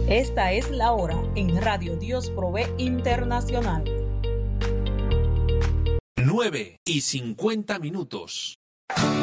Esta es la hora en Radio Dios Provee Internacional. 9:50.